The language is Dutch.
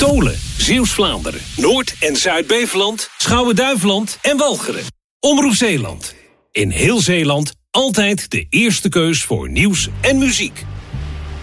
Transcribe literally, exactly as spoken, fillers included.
Tolen, Zeeuws-Vlaanderen, Noord- en Zuid-Beveland, Schouwen-Duiveland en Walcheren. Omroep Zeeland. In heel Zeeland altijd de eerste keus voor nieuws en muziek.